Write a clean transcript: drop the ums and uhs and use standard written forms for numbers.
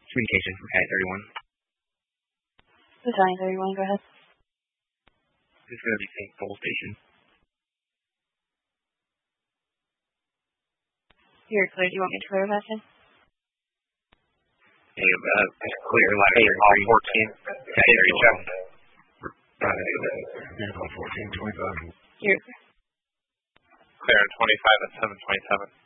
Communication from County 31. Battalion 31, go ahead. This is going to be St. Paul Station. You're clear. Do you want me to clear that then? Clear, like all 14. County 32. Right. 14, 25. You're clear. Clear 25 at 727.